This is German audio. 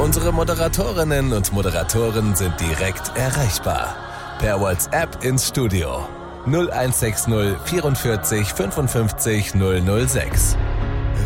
Unsere Moderatorinnen und Moderatoren sind direkt erreichbar. Per WhatsApp ins Studio 0160 44 55 006.